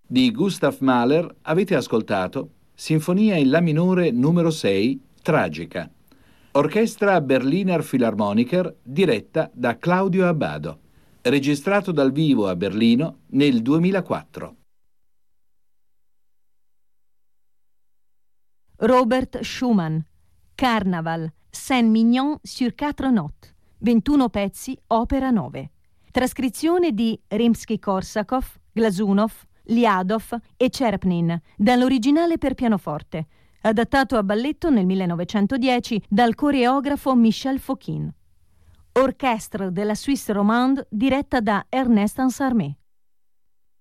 Di Gustav Mahler avete ascoltato Sinfonia in La minore numero 6, Tragica. Orchestra Berliner Philharmoniker diretta da Claudio Abbado. Registrato dal vivo a Berlino nel 2004. Robert Schumann, Carnaval, Saint-Mignon sur 4 notes, 21 pezzi, opera 9. Trascrizione di Rimsky-Korsakov, Glazunov, Liadov e Cherpnin, dall'originale per pianoforte, adattato a balletto nel 1910 dal coreografo Michel Fokine. Orchestre de la Suisse Romande diretta da Ernest Ansarmé.